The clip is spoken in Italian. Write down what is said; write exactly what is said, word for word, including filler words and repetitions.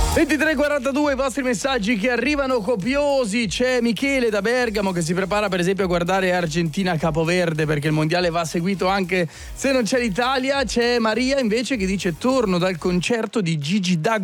ventitré e quarantadue, i vostri messaggi che arrivano copiosi. C'è Michele da Bergamo che si prepara per esempio a guardare Argentina-Capoverde perché il mondiale va seguito anche se non c'è l'Italia. C'è Maria invece che dice: torno dal concerto di Gigi D'Agostino